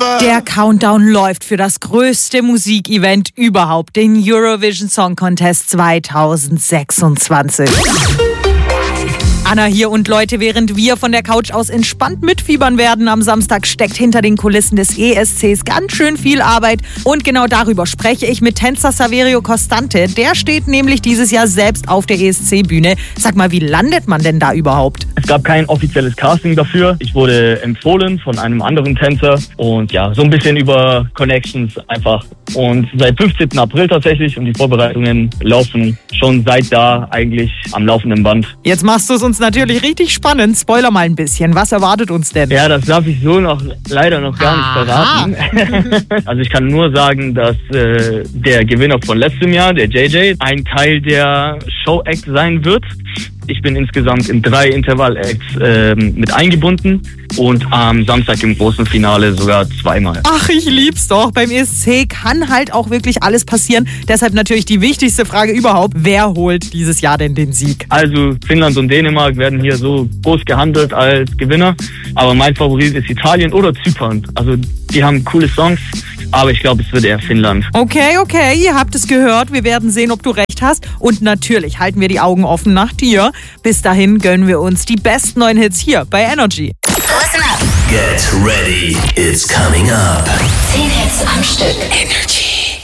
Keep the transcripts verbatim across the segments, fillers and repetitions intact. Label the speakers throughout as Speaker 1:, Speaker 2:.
Speaker 1: aber...
Speaker 2: Der Countdown läuft für das größte Musikevent überhaupt, den Eurovision Song Contest zweitausendsechsundzwanzig. Anna hier und Leute, während wir von der Couch aus entspannt mitfiebern werden, am Samstag steckt hinter den Kulissen des E S Cs ganz schön viel Arbeit. Und genau darüber spreche ich mit Tänzer Saverio Costante. Der steht nämlich dieses Jahr selbst auf der E S C-Bühne. Sag mal, wie landet man denn da überhaupt?
Speaker 3: Es gab kein offizielles Casting dafür. Ich wurde empfohlen von einem anderen Tänzer und ja, so ein bisschen über Connections einfach. Und seit fünfzehnten April tatsächlich und die Vorbereitungen laufen schon seit da eigentlich am laufenden Band.
Speaker 2: Jetzt machst du es uns natürlich richtig spannend. Spoiler mal ein bisschen. Was erwartet uns denn?
Speaker 3: Ja, das darf ich so noch leider noch gar
Speaker 2: Aha.
Speaker 3: nicht verraten. Also ich kann nur sagen, dass äh, der Gewinner von letztem Jahr, der J J, ein Teil der Show-Act sein wird. Ich bin insgesamt in drei Intervall-Acts äh, mit eingebunden und am Samstag im großen Finale sogar zweimal.
Speaker 2: Ach, ich lieb's doch. Beim E S C kann halt auch wirklich alles passieren. Deshalb natürlich die wichtigste Frage überhaupt. Wer holt dieses Jahr denn den Sieg?
Speaker 3: Also Finnland und Dänemark werden hier so groß gehandelt als Gewinner. Aber mein Favorit ist Italien oder Zypern. Also die haben coole Songs. Aber ich glaube, es wird eher Finnland.
Speaker 2: Okay, okay, ihr habt es gehört. Wir werden sehen, ob du recht hast. Und natürlich halten wir die Augen offen nach dir. Bis dahin gönnen wir uns die besten neuen Hits hier bei Energy.
Speaker 4: Listen up.
Speaker 5: Get ready, it's coming up.
Speaker 4: Zehn Hits am Stück.
Speaker 5: Energy.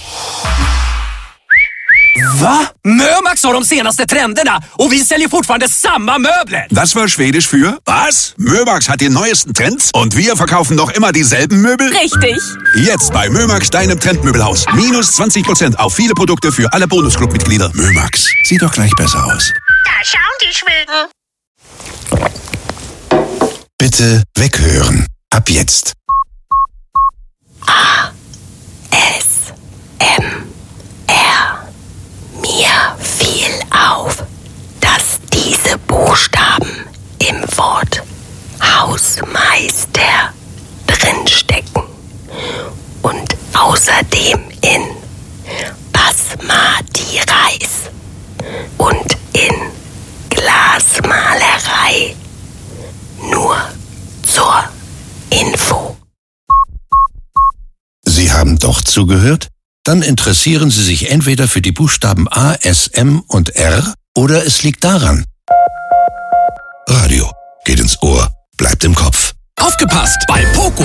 Speaker 6: Va? Mömax har de senaste trenderna och vi säljer fortfarande samma möbler.
Speaker 1: Das war Schwedisch für was? Mömax hat die neuesten Trends und wir verkaufen noch immer dieselben Möbel?
Speaker 7: Richtig.
Speaker 1: Jetzt bei Mömax, deinem Trendmöbelhaus. Minus zwanzig Prozent auf viele Produkte für alle Bonusclub-Mitglieder. Mömax, sieht doch gleich besser aus.
Speaker 7: Da schauen die Schweden.
Speaker 1: Bitte weghören. Ab jetzt.
Speaker 4: A. S. M. R. Mir fiel auf, dass diese Buchstaben im Wort Hausmeister drinstecken und außerdem in Basmati Reis und in Glasmalerei. Nur zur Info.
Speaker 1: Sie haben doch zugehört? Dann interessieren Sie sich entweder für die Buchstaben A, S, M und R oder es liegt daran. Radio geht ins Ohr, bleibt im Kopf.
Speaker 6: Aufgepasst! Bei Poco